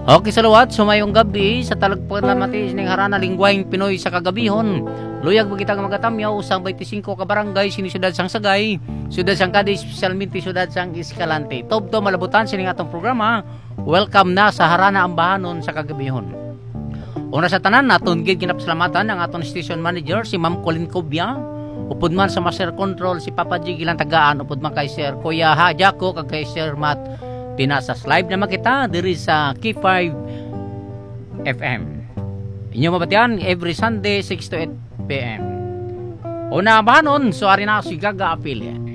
Okay, salawat, sumayong gabi sa talagpag na mati sining harana lingwaing Pinoy sa kagabihon. Luyag bagita nga magatamyaw usang 25 ka barangay sini syudad sang Sagay, syudad sang Cadiz, espesyalmente syudad sang Escalante. Tobto malabutan sining atong programa. Welcome na sa harana ambahanon sa kagabihon. Una sa tanan naton gid kinapsalamatan ang aton station manager si Ma'am Colin Cobia. Upod man sa Master Control si Papa G ilang tagaan, upod man kay Sir Kuya Hajako kag kay Sir Matt Tinasas. Live na makita diri sa K5 FM. Inyo mabatian every Sunday 6 to 8 PM. Una bahanon, so ari na si Gaga Apil.